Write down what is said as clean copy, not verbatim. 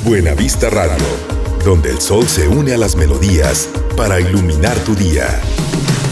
Buenavista Radio, donde el sol se une a las melodías para iluminar tu día.